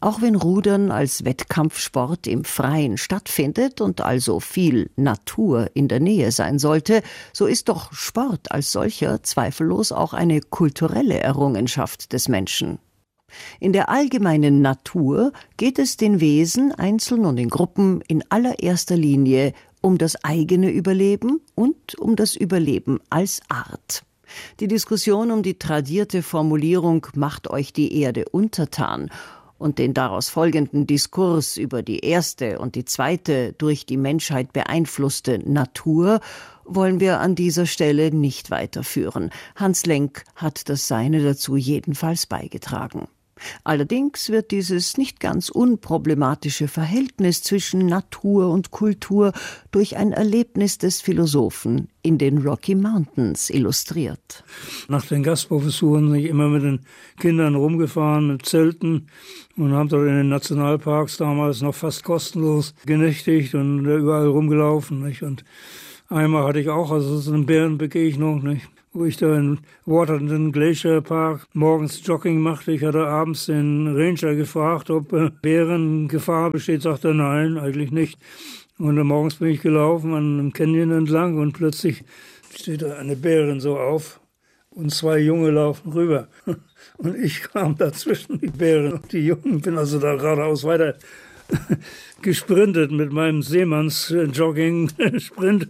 Auch wenn Rudern als Wettkampfsport im Freien stattfindet und also viel Natur in der Nähe sein sollte, so ist doch Sport als solcher zweifellos auch eine kulturelle Errungenschaft des Menschen. In der allgemeinen Natur geht es den Wesen, einzeln und in Gruppen, in allererster Linie um das eigene Überleben und um das Überleben als Art. Die Diskussion um die tradierte Formulierung »Macht euch die Erde untertan« und den daraus folgenden Diskurs über die erste und die zweite durch die Menschheit beeinflusste Natur wollen wir an dieser Stelle nicht weiterführen. Hans Lenk hat das Seine dazu jedenfalls beigetragen. Allerdings wird dieses nicht ganz unproblematische Verhältnis zwischen Natur und Kultur durch ein Erlebnis des Philosophen in den Rocky Mountains illustriert. Nach den Gastprofessuren bin ich immer mit den Kindern rumgefahren, mit Zelten und haben dort in den Nationalparks damals noch fast kostenlos genächtigt und überall rumgelaufen. Nicht? Und einmal hatte ich auch so eine Bärenbegegnung, nicht? Wo ich da in Waterton Glacier Park morgens Jogging machte. Ich hatte abends den Ranger gefragt, ob Bärengefahr besteht. Sagte er, nein, eigentlich nicht. Und dann morgens bin ich gelaufen an einem Canyon entlang und plötzlich steht da eine Bärin so auf und zwei Junge laufen rüber. Und ich kam dazwischen, die Bären und die Jungen, bin also da geradeaus weiter gesprintet mit meinem Seemanns-Jogging-Sprint.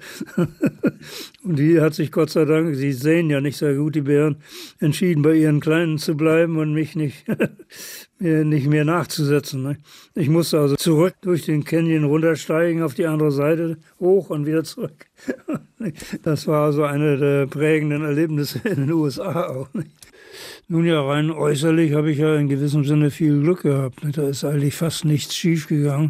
Und die hat sich Gott sei Dank, sie sehen ja nicht sehr gut, die Bären, entschieden, bei ihren Kleinen zu bleiben und mich nicht mehr nachzusetzen. Ne? Ich musste also zurück durch den Canyon runtersteigen, auf die andere Seite, hoch und wieder zurück. Das war also eine der prägenden Erlebnisse in den USA auch. Nicht? Nun ja, rein äußerlich habe ich ja in gewissem Sinne viel Glück gehabt. Da ist eigentlich fast nichts schief gegangen.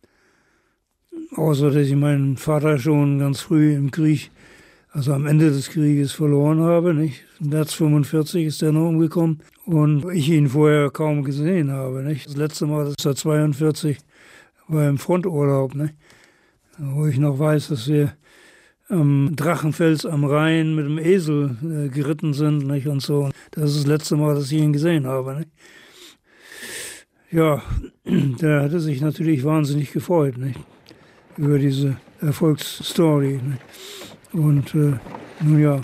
Außer, dass ich meinen Vater schon ganz früh im Krieg, also am Ende des Krieges, verloren habe. Nicht? Im März 1945 ist er noch umgekommen und ich ihn vorher kaum gesehen habe. Nicht? Das letzte Mal, das war 1942, war im Fronturlaub, nicht? Wo ich noch weiß, dass wir am Drachenfels am Rhein mit dem Esel geritten sind, nicht? Und so. Das ist das letzte Mal, dass ich ihn gesehen habe. Nicht? Ja, der hatte sich natürlich wahnsinnig gefreut, nicht? Über diese Erfolgsstory. Nicht? Und nun ja.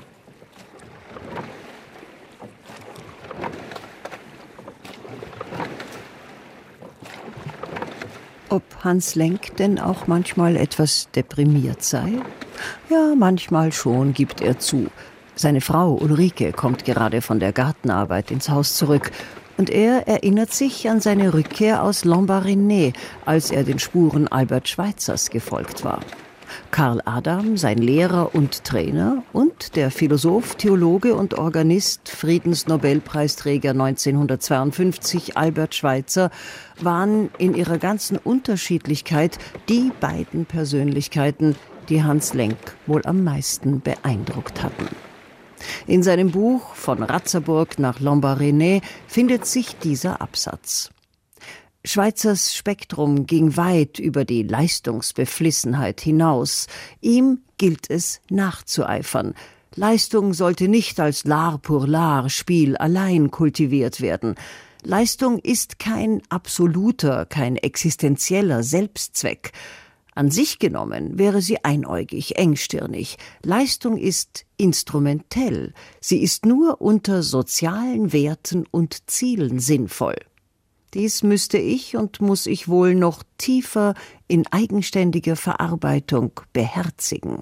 Ob Hans Lenk denn auch manchmal etwas deprimiert sei? Ja, manchmal schon, gibt er zu. Seine Frau Ulrike kommt gerade von der Gartenarbeit ins Haus zurück und er erinnert sich an seine Rückkehr aus Lambaréné, als er den Spuren Albert Schweitzers gefolgt war. Karl Adam, sein Lehrer und Trainer, und der Philosoph, Theologe und Organist, Friedensnobelpreisträger 1952 Albert Schweitzer, waren in ihrer ganzen Unterschiedlichkeit die beiden Persönlichkeiten, die Hans Lenk wohl am meisten beeindruckt hatten. In seinem Buch »Von Ratzeburg nach Lambaréné« findet sich dieser Absatz. Schweitzers Spektrum ging weit über die Leistungsbeflissenheit hinaus. Ihm gilt es nachzueifern. Leistung sollte nicht als l'art pour l'art Spiel allein kultiviert werden. Leistung ist kein absoluter, kein existenzieller Selbstzweck. An sich genommen wäre sie einäugig, engstirnig. Leistung ist instrumentell. Sie ist nur unter sozialen Werten und Zielen sinnvoll. Dies müsste ich und muss ich wohl noch tiefer in eigenständiger Verarbeitung beherzigen.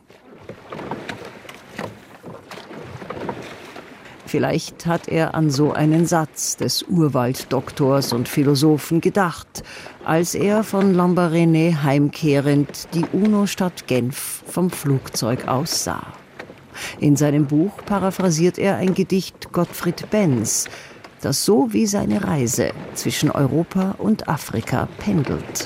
Vielleicht hat er an so einen Satz des Urwalddoktors und Philosophen gedacht, als er von Lambaréné heimkehrend die UNO-Stadt Genf vom Flugzeug aus sah. In seinem Buch paraphrasiert er ein Gedicht Gottfried Benns, das so wie seine Reise zwischen Europa und Afrika pendelt.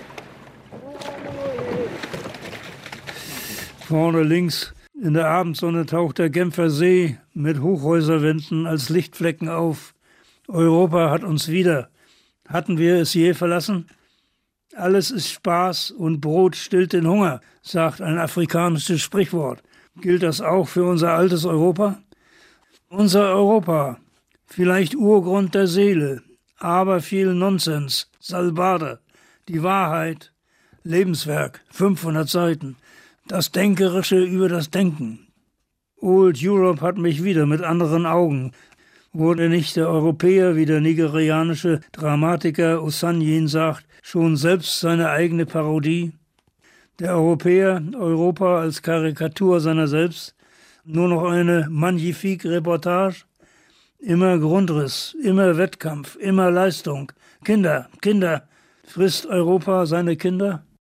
Vorne links in der Abendsonne taucht der Genfer See mit Hochhäuserwänden als Lichtflecken auf. Europa hat uns wieder. Hatten wir es je verlassen? Alles ist Spaß und Brot stillt den Hunger, sagt ein afrikanisches Sprichwort. Gilt das auch für unser altes Europa? Unser Europa, vielleicht Urgrund der Seele, aber viel Nonsens, Salbade, die Wahrheit, Lebenswerk, 500 Seiten, das Denkerische über das Denken. Old Europe hat mich wieder mit anderen Augen. Wurde nicht der Europäer, wie der nigerianische Dramatiker Osanyin sagt, schon selbst seine eigene Parodie? Der Europäer, Europa als Karikatur seiner selbst, nur noch eine magnifique Reportage? Immer Grundriss, immer Wettkampf, immer Leistung. Kinder, frisst Europa seine Kinder?